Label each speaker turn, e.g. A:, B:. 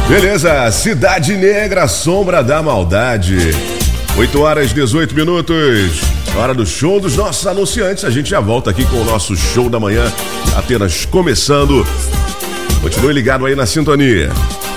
A: Beleza, Cidade Negra, Sombra da Maldade. 8h18. Hora do show dos nossos anunciantes. A gente já volta aqui com o nosso show da manhã, apenas começando. Continue ligado aí na sintonia.